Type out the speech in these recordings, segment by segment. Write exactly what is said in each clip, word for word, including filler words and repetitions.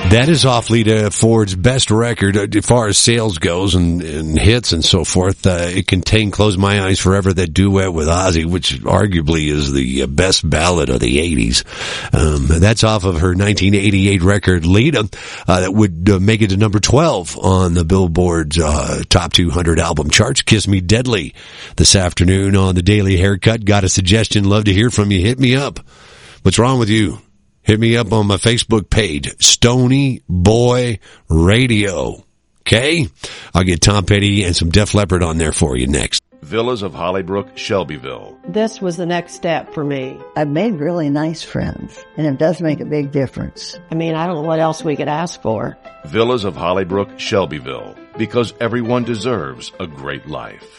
That is off Lita Ford's best record as far as sales goes and, and hits and so forth. Uh, it contained Close My Eyes Forever, that duet with Ozzy, which arguably is the best ballad of the eighties. Um, that's off of her nineteen eighty-eight record, Lita, uh, that would uh, make it to number twelve on the Billboard's uh, top two hundred album charts. Kiss Me Deadly this afternoon on the Daily Haircut. Got a suggestion? Love to hear from you. Hit me up. What's wrong with you? Hit me up on my Facebook page, Stony Boy Radio. Okay? I'll get Tom Petty and some Def Leppard on there for you next. Villas of Hollybrook, Shelbyville. This was the next step for me. I've made really nice friends, and it does make a big difference. I mean, I don't know what else we could ask for. Villas of Hollybrook, Shelbyville. Because everyone deserves a great life.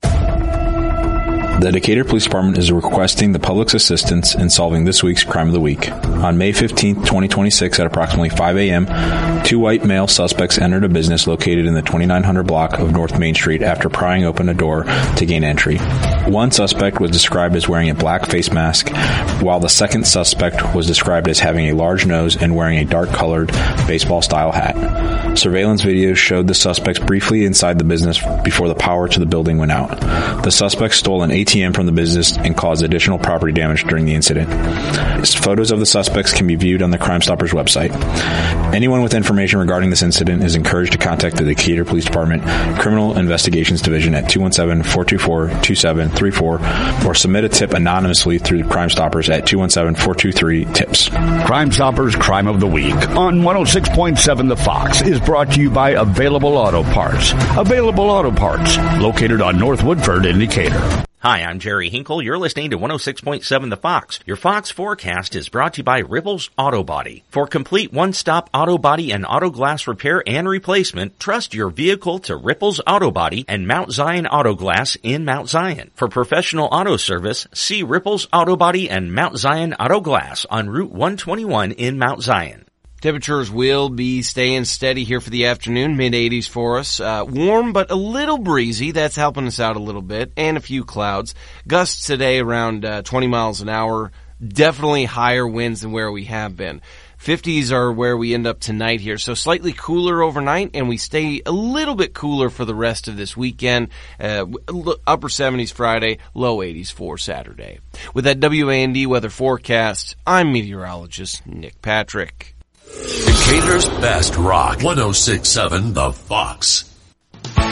The Decatur Police Department is requesting the public's assistance in solving this week's Crime of the Week. On May fifteenth, twenty twenty-six, at approximately five a.m., two white male suspects entered a business located in the twenty-nine hundred block of North Main Street after prying open a door to gain entry. One suspect was described as wearing a black face mask, while the second suspect was described as having a large nose and wearing a dark-colored baseball-style hat. Surveillance videos showed the suspects briefly inside the business before the power to the building went out. The suspects stole an A T M from the business and caused additional property damage during the incident. Photos of the suspects can be viewed on the Crime Stoppers website. Anyone with information regarding this incident is encouraged to contact the Decatur Police Department Criminal Investigations Division at two one seven, four two four, two seven three four or submit a tip anonymously through Crime Stoppers at two one seven, four two three, TIPS. Crime Stoppers Crime of the Week on one oh six point seven The Fox is brought to you by Available Auto Parts. Available Auto Parts, located on North Woodford in Decatur. Hi, I'm Jerry Hinkle. You're listening to one oh six point seven The Fox. Your Fox forecast is brought to you by Ripples Auto Body. For complete one-stop auto body and auto glass repair and replacement, trust your vehicle to Ripples Auto Body and Mount Zion Auto Glass in Mount Zion. For professional auto service, see Ripples Auto Body and Mount Zion Auto Glass on Route one twenty-one in Mount Zion. Temperatures will be staying steady here for the afternoon, mid eighties for us. Uh, warm, but a little breezy. That's helping us out a little bit. And a few clouds. Gusts today around uh, twenty miles an hour. Definitely higher winds than where we have been. fifties are where we end up tonight here. So slightly cooler overnight, and we stay a little bit cooler for the rest of this weekend. Uh, upper seventies Friday, low eighties for Saturday. With that W A N D weather forecast, I'm meteorologist Nick Patrick. Decatur's best rock, one oh six point seven The Fox.